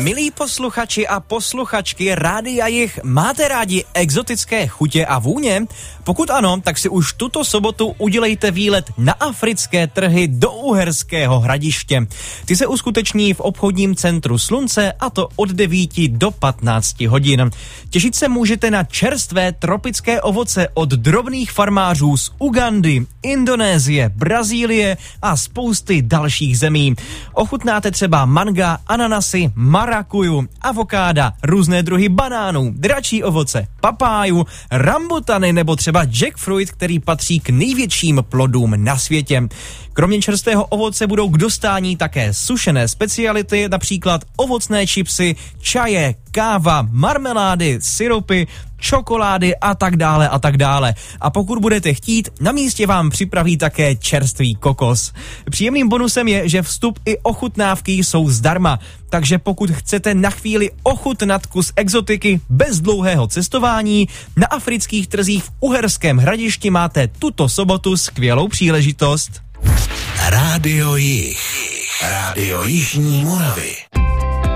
Milí posluchači a posluchačky Rádia Jih, máte rádi exotické chutě a vůně? Pokud ano, tak si už tuto sobotu udělejte výlet na africké trhy do Uherského Hradiště. Ty se uskuteční v obchodním centru Slunce, a to od 9 do 15 hodin. Těšit se můžete na čerstvé tropické ovoce od drobných farmářů z Ugandy, Indonésie, Brazílie a spousty dalších zemí. Ochutnáte třeba manga, ananasy, marakuju, avokáda, různé druhy banánů, dračí ovoce, papáju, rambutany nebo třeba jackfruit, který patří k největším plodům na světě. Kromě čerstvého ovoce budou k dostání také sušené speciality, například ovocné chipsy, čaje, káva, marmelády, syrupy, čokolády a tak dále a tak dále. A pokud budete chtít, na místě vám připraví také čerstvý kokos. Příjemným bonusem je, že vstup i ochutnávky jsou zdarma, takže pokud chcete na chvíli ochutnat kus exotiky bez dlouhého cestování, na afrických trzích v Uherském Hradišti máte tuto sobotu skvělou příležitost. Rádio Jih. Rádio Jižní Moravy.